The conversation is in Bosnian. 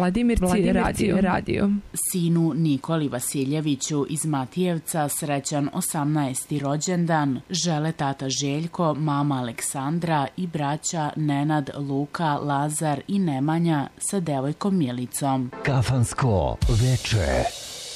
Vladimirci radio. Sinu Nikoli Vasiljeviću iz Matijevca srećan 18. rođendan žele tata Željko, mama Aleksandra i braća Nenad, Luka, Lazar i Nemanja sa devojkom Milicom. Kafansko veče.